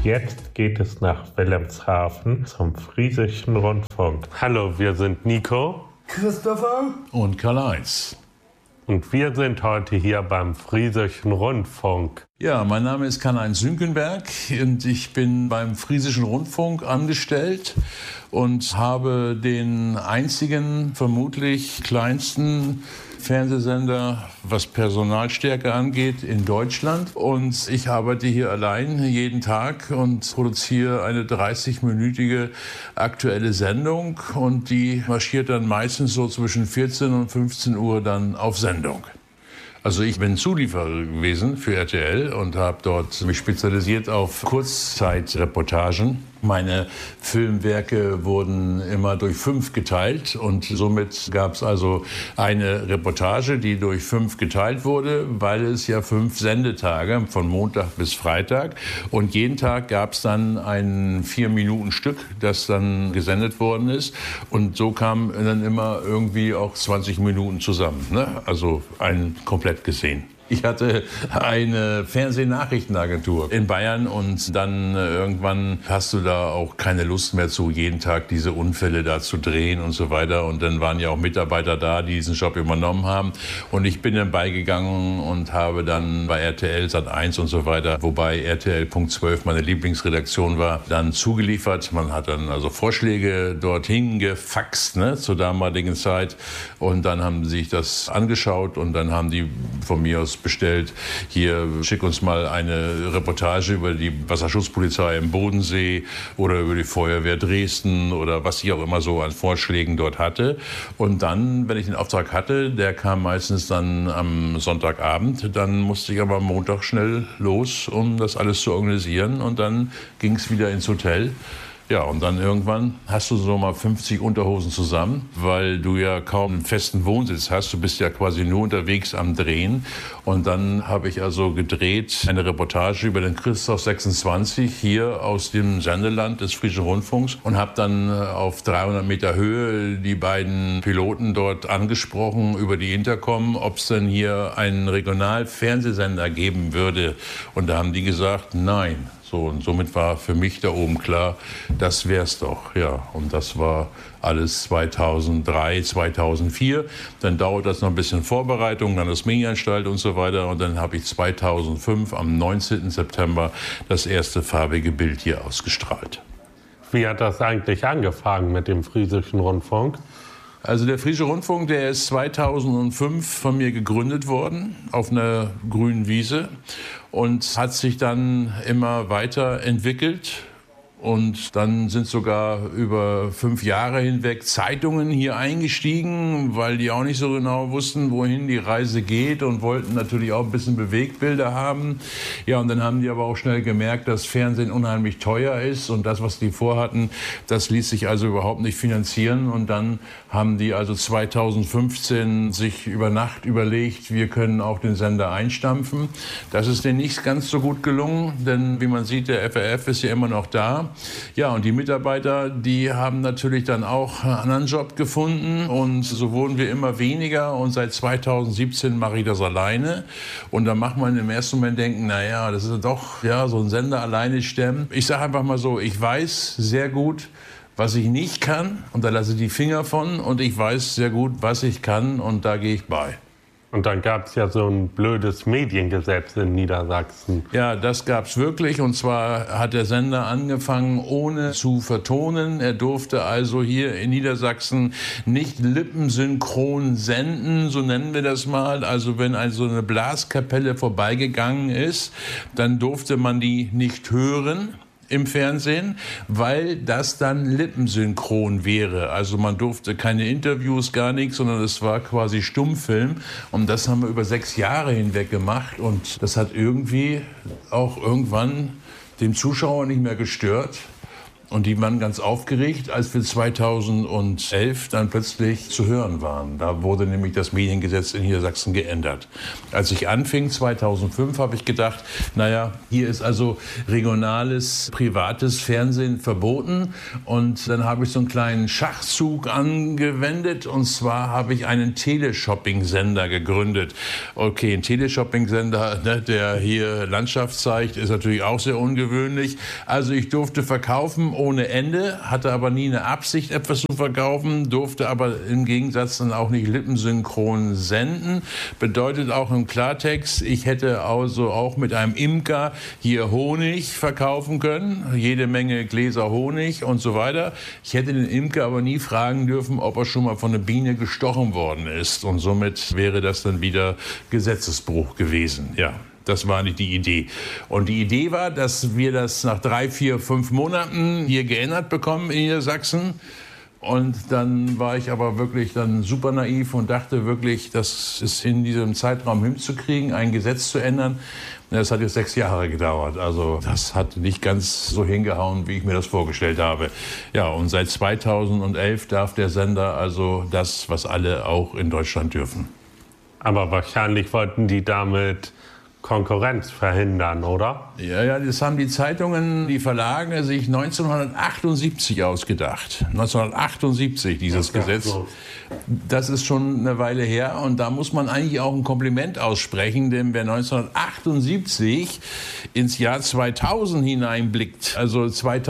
Jetzt geht es nach Wilhelmshaven zum Friesischen Rundfunk. Hallo, wir sind Nico, Christopher und Karl-Heinz. Und wir sind heute hier beim Friesischen Rundfunk. Ja, mein Name ist Karl-Heinz Sünkenberg und ich bin beim Friesischen Rundfunk angestellt und habe den einzigen, vermutlich kleinsten Fernsehsender, was Personalstärke angeht, in Deutschland. Und ich arbeite hier allein jeden Tag und produziere eine 30-minütige aktuelle Sendung. Und die marschiert dann meistens so zwischen 14 und 15 Uhr dann auf Sendung. Also ich bin Zulieferer gewesen für RTL und habe dort mich spezialisiert auf Kurzzeitreportagen. Meine Filmwerke wurden immer durch 5 geteilt und somit gab es also eine Reportage, die durch 5 geteilt wurde, weil es ja 5 Sendetage von Montag bis Freitag und jeden Tag gab es dann ein 4-Minuten-Stück, das dann gesendet worden ist und so kamen dann immer irgendwie auch 20 Minuten zusammen, ne? Also ein komplett gesehen. Ich hatte eine Fernsehnachrichtenagentur in Bayern und dann irgendwann hast du da auch keine Lust mehr zu, jeden Tag diese Unfälle da zu drehen und so weiter. Und dann waren ja auch Mitarbeiter da, die diesen Job übernommen haben. Und ich bin dann beigegangen und habe dann bei RTL Sat.1 und so weiter, wobei RTL Punkt 12 meine Lieblingsredaktion war, dann zugeliefert. Man hat dann also Vorschläge dorthin gefaxt, ne, zur damaligen Zeit. Und dann haben sie sich das angeschaut und dann haben die von mir aus bestellt, hier schick uns mal eine Reportage über die Wasserschutzpolizei im Bodensee oder über die Feuerwehr Dresden oder was ich auch immer so an Vorschlägen dort hatte. Und dann, wenn ich den Auftrag hatte, der kam meistens dann am Sonntagabend, dann musste ich aber am Montag schnell los, um das alles zu organisieren und dann ging es wieder ins Hotel. Ja, und dann irgendwann hast du so mal 50 Unterhosen zusammen, weil du ja kaum einen festen Wohnsitz hast. Du bist ja quasi nur unterwegs am Drehen. Und dann habe ich also gedreht eine Reportage über den Christoph 26 hier aus dem Sendeland des Friesischen Rundfunks und habe dann auf 300 Meter Höhe die beiden Piloten dort angesprochen über die Intercom, ob es denn hier einen Regionalfernsehsender geben würde. Und da haben die gesagt, nein. So, und somit war für mich da oben klar, das wär's doch. Ja, und das war alles 2003, 2004. Dann dauert das noch ein bisschen Vorbereitung, dann das Medienanstalt und so weiter. Und dann habe ich 2005 am 19. September das erste farbige Bild hier ausgestrahlt. Wie hat das eigentlich angefangen mit dem Friesischen Rundfunk? Also der Friesische Rundfunk, der ist 2005 von mir gegründet worden, auf einer grünen Wiese und hat sich dann immer weiterentwickelt. Und dann sind sogar über 5 Jahre hinweg Zeitungen hier eingestiegen, weil die auch nicht so genau wussten, wohin die Reise geht und wollten natürlich auch ein bisschen Bewegtbilder haben. Ja, und dann haben die aber auch schnell gemerkt, dass Fernsehen unheimlich teuer ist und das, was die vorhatten, das ließ sich also überhaupt nicht finanzieren. Und dann haben die also 2015 sich über Nacht überlegt, wir können auch den Sender einstampfen. Das ist denen nicht ganz so gut gelungen, denn wie man sieht, der FRF ist ja immer noch da. Ja, und die Mitarbeiter, die haben natürlich dann auch einen anderen Job gefunden und so wurden wir immer weniger und seit 2017 mache ich das alleine und da macht man im ersten Moment denken, naja, das ist doch ja so ein Sender alleine stemmen. Ich sage einfach mal so, ich weiß sehr gut, was ich nicht kann und da lasse ich die Finger von und ich weiß sehr gut, was ich kann und da gehe ich bei. Und dann gab es ja so ein blödes Mediengesetz in Niedersachsen. Ja, das gab es wirklich. Und zwar hat der Sender angefangen, ohne zu vertonen. Er durfte also hier in Niedersachsen nicht lippensynchron senden, so nennen wir das mal. Also wenn also eine Blaskapelle vorbeigegangen ist, dann durfte man die nicht hören im Fernsehen, weil das dann lippensynchron wäre. Also man durfte keine Interviews, gar nichts, sondern es war quasi Stummfilm. Und das haben wir über 6 Jahre hinweg gemacht. Und das hat irgendwie auch irgendwann den Zuschauer nicht mehr gestört. Und die waren ganz aufgeregt, als wir 2011 dann plötzlich zu hören waren. Da wurde nämlich das Mediengesetz in Niedersachsen geändert. Als ich anfing, 2005, habe ich gedacht, naja, hier ist also regionales, privates Fernsehen verboten. Und dann habe ich so einen kleinen Schachzug angewendet. Und zwar habe ich einen Teleshopping-Sender gegründet. Okay, ein Teleshopping-Sender, ne, der hier Landschaft zeigt, ist natürlich auch sehr ungewöhnlich. Also ich durfte verkaufen ohne Ende, hatte aber nie eine Absicht, etwas zu verkaufen, durfte aber im Gegensatz dann auch nicht lippensynchron senden. Bedeutet auch im Klartext, ich hätte also auch mit einem Imker hier Honig verkaufen können, jede Menge Gläser Honig und so weiter. Ich hätte den Imker aber nie fragen dürfen, ob er schon mal von einer Biene gestochen worden ist. Und somit wäre das dann wieder Gesetzesbruch gewesen, ja. Das war nicht die Idee. Und die Idee war, dass wir das nach 3, 4, 5 Monaten hier geändert bekommen in Niedersachsen. Und dann war ich aber wirklich dann super naiv und dachte wirklich, das ist in diesem Zeitraum hinzukriegen, ein Gesetz zu ändern. Das hat jetzt 6 Jahre gedauert. Also das hat nicht ganz so hingehauen, wie ich mir das vorgestellt habe. Ja, und seit 2011 darf der Sender also das, was alle auch in Deutschland dürfen. Aber wahrscheinlich wollten die damit Konkurrenz verhindern, oder? Ja, das haben die Zeitungen, die Verlage sich 1978 ausgedacht. 1978 dieses Gesetz. So. Das ist schon eine Weile her und da muss man eigentlich auch ein Kompliment aussprechen, denn wer 1978 ins Jahr 2000 hineinblickt, also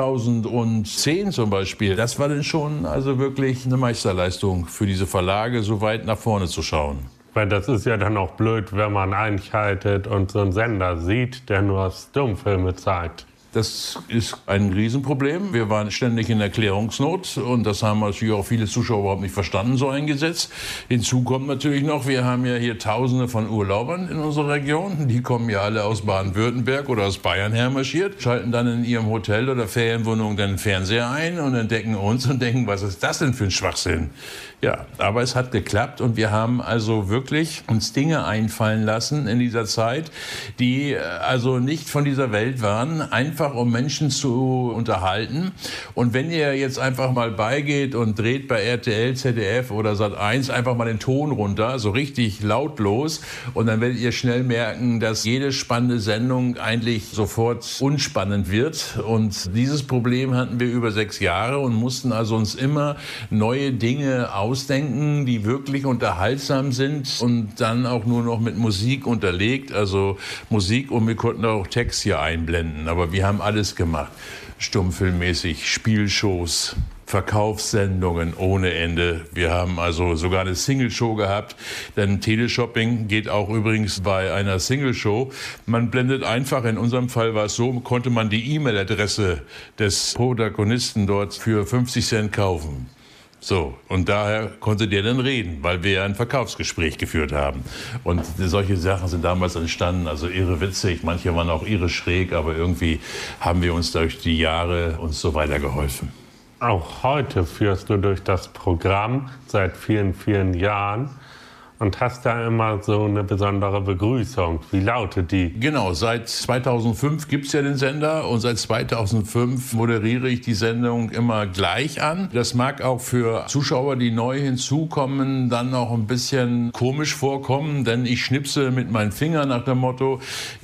2010 zum Beispiel, das war dann schon also wirklich eine Meisterleistung für diese Verlage, so weit nach vorne zu schauen. Weil das ist ja dann auch blöd, wenn man einschaltet und so einen Sender sieht, der nur Stummfilme zeigt. Das ist ein Riesenproblem. Wir waren ständig in Erklärungsnot und das haben natürlich auch viele Zuschauer überhaupt nicht verstanden, so ein Gesetz. Hinzu kommt natürlich noch, wir haben ja hier Tausende von Urlaubern in unserer Region. Die kommen ja alle aus Baden-Württemberg oder aus Bayern hermarschiert, schalten dann in ihrem Hotel oder Ferienwohnung den Fernseher ein und entdecken uns und denken, was ist das denn für ein Schwachsinn? Ja, aber es hat geklappt und wir haben also wirklich uns Dinge einfallen lassen in dieser Zeit, die also nicht von dieser Welt waren, einfach um Menschen zu unterhalten. Und wenn ihr jetzt einfach mal beigeht und dreht bei RTL, ZDF oder Sat.1 einfach mal den Ton runter, so richtig lautlos, und dann werdet ihr schnell merken, dass jede spannende Sendung eigentlich sofort unspannend wird. Und dieses Problem hatten wir über 6 Jahre und mussten also uns immer neue Dinge ausdenken, die wirklich unterhaltsam sind und dann auch nur noch mit Musik unterlegt, also Musik, und wir konnten auch Text hier einblenden, aber wir haben alles gemacht, stummfilmmäßig, Spielshows, Verkaufssendungen ohne Ende. Wir haben also sogar eine Single-Show gehabt, denn Teleshopping geht auch übrigens bei einer Single-Show. Man blendet einfach, in unserem Fall war es so, konnte man die E-Mail-Adresse des Protagonisten dort für 50 Cent kaufen. So, und daher konnte der dann reden, weil wir ja ein Verkaufsgespräch geführt haben. Und solche Sachen sind damals entstanden, also irre witzig, manche waren auch irre schräg, aber irgendwie haben wir uns durch die Jahre uns so weitergeholfen. Auch heute führst du durch das Programm seit vielen, vielen Jahren und hast da immer so eine besondere Begrüßung. Wie lautet die? Genau, seit 2005 gibt es ja den Sender und seit 2005 moderiere ich die Sendung immer gleich an. Das mag auch für Zuschauer, die neu hinzukommen, dann auch ein bisschen komisch vorkommen, denn ich schnipse mit meinen Fingern nach dem Motto,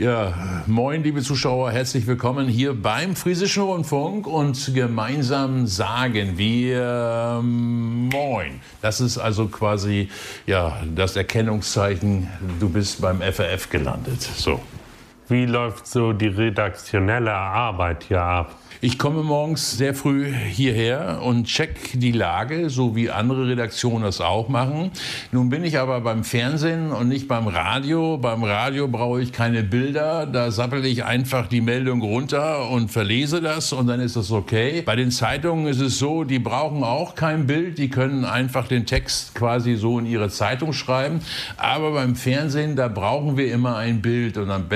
ja, moin liebe Zuschauer, herzlich willkommen hier beim Friesischen Rundfunk, und gemeinsam sagen wir moin. Das ist also quasi, ja, das Erkennungszeichen, du bist beim FRF gelandet. So. Wie läuft so die redaktionelle Arbeit hier ab? Ich komme morgens sehr früh hierher und check die Lage, so wie andere Redaktionen das auch machen. Nun bin ich aber beim Fernsehen und nicht beim Radio. Beim Radio brauche ich keine Bilder. Da sappel ich einfach die Meldung runter und verlese das und dann ist das okay. Bei den Zeitungen ist es so, die brauchen auch kein Bild. Die können einfach den Text quasi so in ihre Zeitung schreiben. Aber beim Fernsehen, da brauchen wir immer ein Bild. Und am besten ist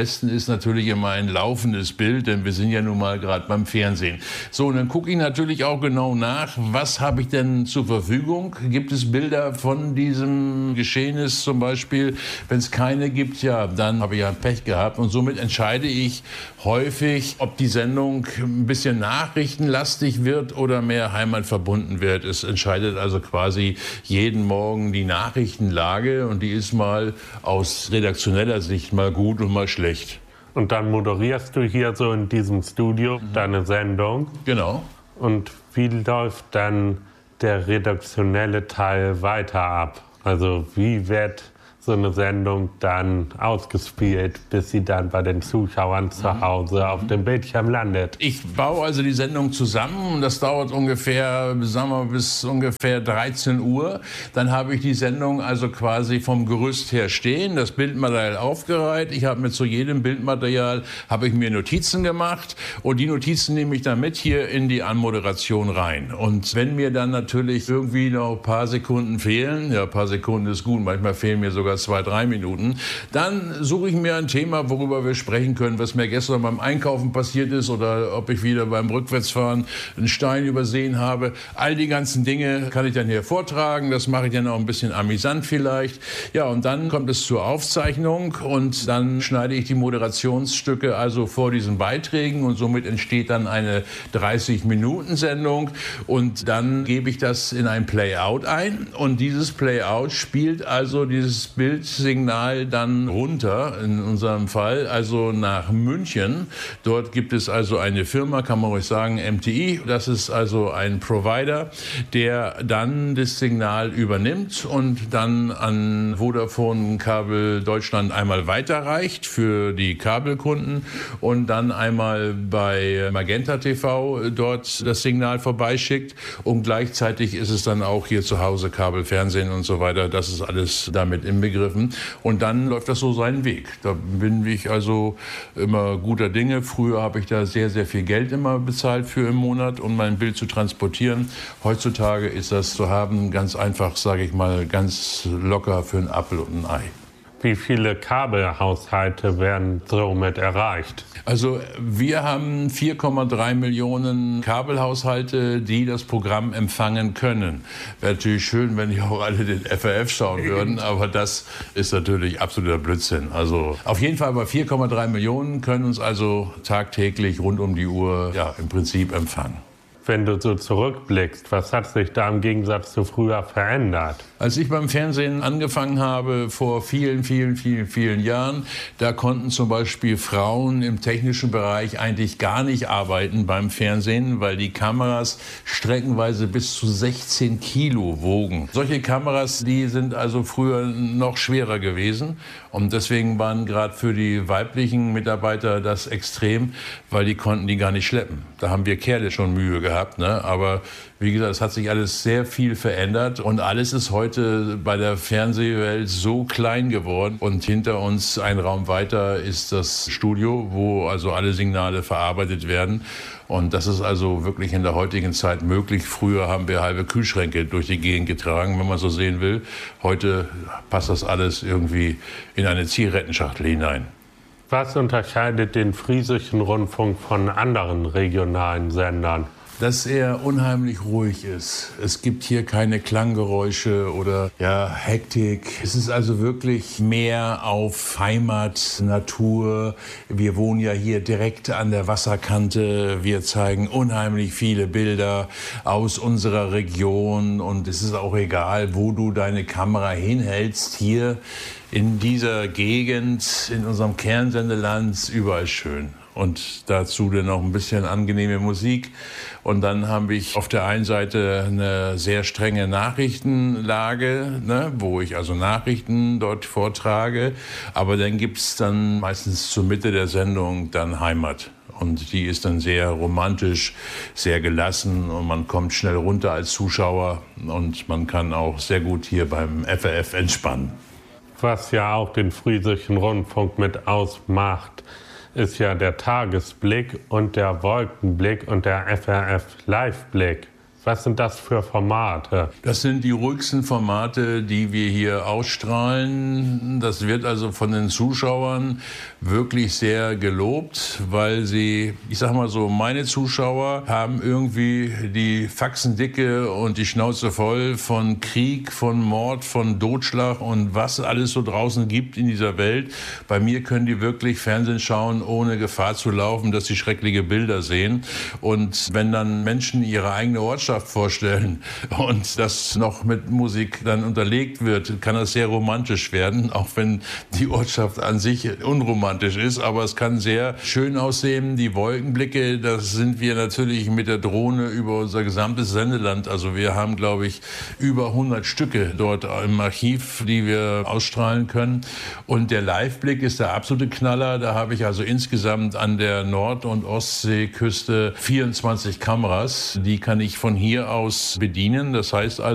ist natürlich immer ein laufendes Bild, denn wir sind ja nun mal gerade beim Fernsehen. So, und dann gucke ich natürlich auch genau nach, was habe ich denn zur Verfügung? Gibt es Bilder von diesem Geschehnis zum Beispiel? Wenn es keine gibt, ja, dann habe ich ja Pech gehabt. Und somit entscheide ich häufig, ob die Sendung ein bisschen nachrichtenlastig wird oder mehr heimatverbunden wird. Es entscheidet also quasi jeden Morgen die Nachrichtenlage und die ist mal aus redaktioneller Sicht mal gut und mal schlecht. Und dann moderierst du hier so in diesem Studio deine Sendung. Genau. Und wie läuft dann der redaktionelle Teil weiter ab? Also wie wird so eine Sendung dann ausgespielt, bis sie dann bei den Zuschauern zu Hause auf dem Bildschirm landet? Ich baue also die Sendung zusammen und das dauert ungefähr, sagen wir, bis ungefähr 13 Uhr. Dann habe ich die Sendung also quasi vom Gerüst her stehen, das Bildmaterial aufgereiht. Ich habe mir zu jedem Bildmaterial habe ich mir Notizen gemacht und die Notizen nehme ich dann mit hier in die Anmoderation rein. Und wenn mir dann natürlich irgendwie noch ein paar Sekunden fehlen, ja, ein paar Sekunden ist gut, manchmal fehlen mir sogar 2-3 Minuten, dann suche ich mir ein Thema, worüber wir sprechen können, was mir gestern beim Einkaufen passiert ist oder ob ich wieder beim Rückwärtsfahren einen Stein übersehen habe. All die ganzen Dinge kann ich dann hier vortragen, das mache ich dann auch ein bisschen amüsant vielleicht. Ja, und dann kommt es zur Aufzeichnung und dann schneide ich die Moderationsstücke also vor diesen Beiträgen und somit entsteht dann eine 30-Minuten-Sendung und dann gebe ich das in ein Playout ein und dieses Playout spielt also dieses Bildsignal dann runter, in unserem Fall, also nach München. Dort gibt es also eine Firma, kann man ruhig sagen, MTI. Das ist also ein Provider, der dann das Signal übernimmt und dann an Vodafone Kabel Deutschland einmal weiterreicht für die Kabelkunden und dann einmal bei Magenta TV dort das Signal vorbeischickt und gleichzeitig ist es dann auch hier zu Hause Kabelfernsehen und so weiter. Das ist alles damit im Begriffen. Und dann läuft das so seinen Weg. Da bin ich also immer guter Dinge. Früher habe ich da sehr, sehr viel Geld immer bezahlt für im Monat, um mein Bild zu transportieren. Heutzutage ist das zu haben ganz einfach, sage ich mal, ganz locker für einen Apfel und ein Ei. Wie viele Kabelhaushalte werden somit erreicht? Also wir haben 4,3 Millionen Kabelhaushalte, die das Programm empfangen können. Wäre natürlich schön, wenn die auch alle den FRF schauen würden, aber das ist natürlich absoluter Blödsinn. Also auf jeden Fall bei 4,3 Millionen können uns also tagtäglich rund um die Uhr ja, im Prinzip empfangen. Wenn du so zurückblickst, was hat sich da im Gegensatz zu früher verändert? Als ich beim Fernsehen angefangen habe, vor vielen Jahren, da konnten zum Beispiel Frauen im technischen Bereich eigentlich gar nicht arbeiten beim Fernsehen, weil die Kameras streckenweise bis zu 16 Kilo wogen. Solche Kameras, die sind also früher noch schwerer gewesen. Und deswegen waren gerade für die weiblichen Mitarbeiter das extrem, weil die konnten die gar nicht schleppen. Da haben wir Kerle schon Mühe gehabt, ne? Aber wie gesagt, es hat sich alles sehr viel verändert und alles ist heute bei der Fernsehwelt so klein geworden. Und hinter uns, ein Raum weiter, ist das Studio, wo also alle Signale verarbeitet werden. Und das ist also wirklich in der heutigen Zeit möglich. Früher haben wir halbe Kühlschränke durch die Gegend getragen, wenn man so sehen will. Heute passt das alles irgendwie in eine Zigarettenschachtel hinein. Was unterscheidet den Friesischen Rundfunk von anderen regionalen Sendern? Dass er unheimlich ruhig ist. Es gibt hier keine Klanggeräusche oder ja, Hektik. Es ist also wirklich mehr auf Heimat, Natur. Wir wohnen ja hier direkt an der Wasserkante. Wir zeigen unheimlich viele Bilder aus unserer Region. Und es ist auch egal, wo du deine Kamera hinhältst. Hier in dieser Gegend, in unserem Kernsendeland, überall schön. Und dazu dann noch ein bisschen angenehme Musik. Und dann habe ich auf der einen Seite eine sehr strenge Nachrichtenlage, ne, wo ich also Nachrichten dort vortrage. Aber dann gibt's dann meistens zur Mitte der Sendung dann Heimat. Und die ist dann sehr romantisch, sehr gelassen und man kommt schnell runter als Zuschauer. Und man kann auch sehr gut hier beim FRF entspannen. Was ja auch den Friesischen Rundfunk mit ausmacht, ist ja der Tagesblick und der Wolkenblick und der FRF Liveblick. Was sind das für Formate? Das sind die ruhigsten Formate, die wir hier ausstrahlen. Das wird also von den Zuschauern wirklich sehr gelobt, weil sie, ich sag mal so, meine Zuschauer haben irgendwie die Faxendicke und die Schnauze voll von Krieg, von Mord, von Totschlag und was alles so draußen gibt in dieser Welt. Bei mir können die wirklich Fernsehen schauen, ohne Gefahr zu laufen, dass sie schreckliche Bilder sehen. Und wenn dann Menschen ihre eigene Ortschaft vorstellen und das noch mit Musik dann unterlegt wird, kann das sehr romantisch werden, auch wenn die Ortschaft an sich unromantisch ist, aber es kann sehr schön aussehen. Die Wolkenblicke, das sind wir natürlich mit der Drohne über unser gesamtes Sendeland, also wir haben, glaube ich, über 100 Stücke dort im Archiv, die wir ausstrahlen können, und der Liveblick ist der absolute Knaller. Da habe ich also insgesamt an der Nord- und Ostseeküste 24 Kameras, die kann ich von hier aus bedienen. Das heißt also,